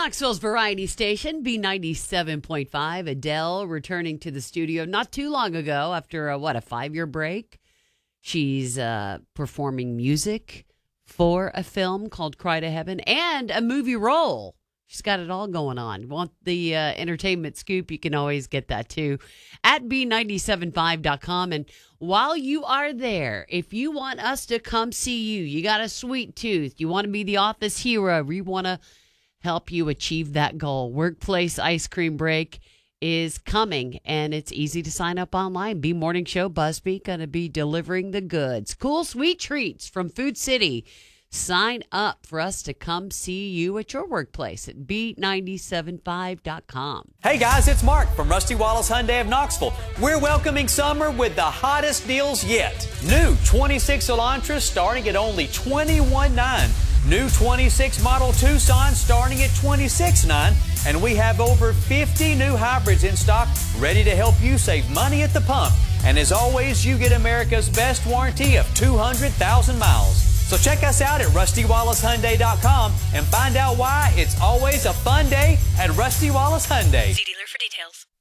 Knoxville's variety station, B97.5. Adele returning to the studio not too long ago after a 5-year break. She's performing music for a film called Cry to Heaven and a movie role. She's got it all going on. Want the entertainment scoop? You can always get that too at B975.com. And while you are there, if you want us to come see you, you got a sweet tooth, you want to be the office hero, we want to help you achieve that goal. Workplace Ice Cream Break is coming, and it's easy to sign up online. B Morning Show, Busby, going to be delivering the goods. Cool, sweet treats from Food City. Sign up for us to come see you at your workplace at B975.com. Hey guys, it's Mark from Rusty Wallace Hyundai of Knoxville. We're welcoming summer with the hottest deals yet. New 26 Elantras starting at only $21,900. New 26 Model Tucson starting at $26,900. And we have over 50 new hybrids in stock ready to help you save money at the pump. And as always, you get America's best warranty of 200,000 miles. So check us out at RustyWallaceHyundai.com and find out why it's always a fun day at Rusty Wallace Hyundai. See dealer for details.